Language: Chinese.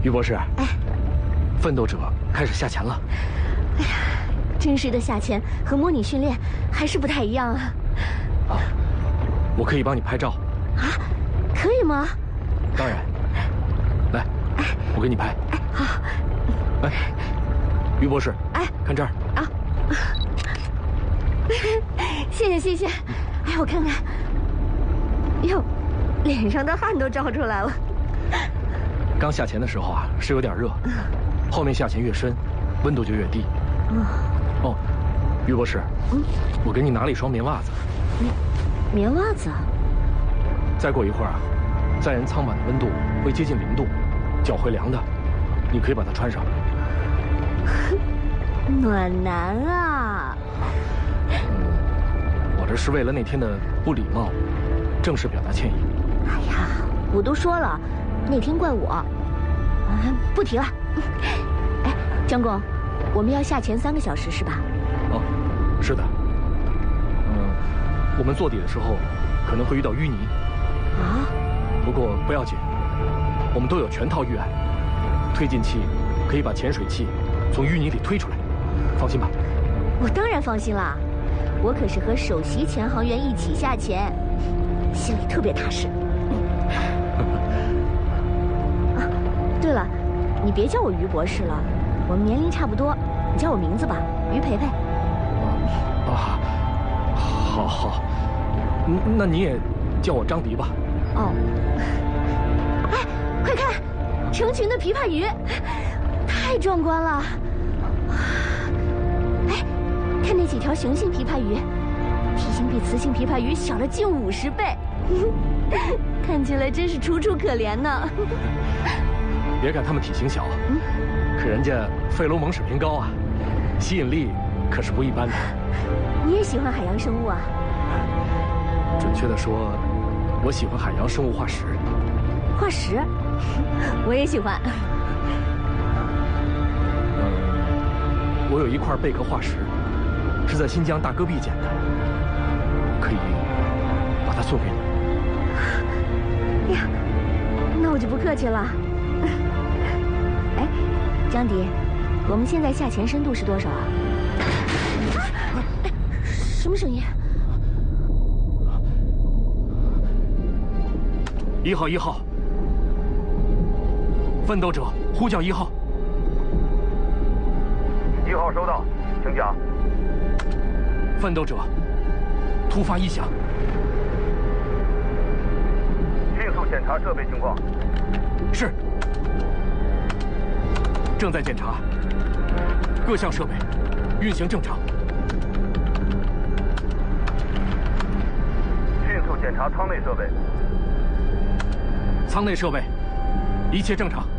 于博士，哎，奋斗者开始下潜了。 哎呀，真实的下潜和模拟训练还是不太一样啊。 啊，我可以帮你拍照。 啊，可以吗？ 当然。来，我给你拍。 哎，好。 哎，于博士， 哎， 看这儿。 啊。谢谢谢谢。哎，我看看。哟，脸上的汗都照出来了。 刚下潜的时候啊，是有点热，后面下潜越深，温度就越低。哦，于博士，我给你拿了一双棉袜子。 棉袜子？ 再过一会儿啊，载人舱板的温度会接近0度，脚会凉的，你可以把它穿上。 暖男啊！ 我这是为了那天的不礼貌，正式表达歉意。 哎呀，我都说了，那天怪我。不提了。哎，张工，我们要下潜3个小时是吧？ 哦，是的。我们坐底的时候可能会遇到淤泥。 啊？ 不过不要紧，我们都有全套预案，推进器可以把潜水器从淤泥里推出来，放心吧。 我当然放心了，我可是和首席潜航员一起下潜，心里特别踏实。啊，对了，你别叫我于博士了，我们年龄差不多，你叫我名字吧，于培培。 啊，好，那你也叫我张迪吧。 哦。哎，快看，成群的琵琶鱼，太壮观了。哎，看那几条雄性琵琶鱼，体型比雌性琵琶鱼小了近50倍，看起来真是楚楚可怜呢。 别看它们体型小，可人家费洛蒙水平高啊，吸引力可是不一般的。 你也喜欢海洋生物啊？ 准确的说，我喜欢海洋生物化石。 化石？我也喜欢。 我有一块贝壳化石，是在新疆大戈壁捡的，可以把它送给你。 呀，那我就不客气了。哎，张迪，我们现在下潜深度是多少啊？什么声音 ？1号，奋斗者呼叫1号。 1号收到，请讲。 奋斗者，突发异响。 迅速检查设备情况。 是。正在检查，各项设备运行正常。 迅速检查舱内设备。 舱内设备一切正常。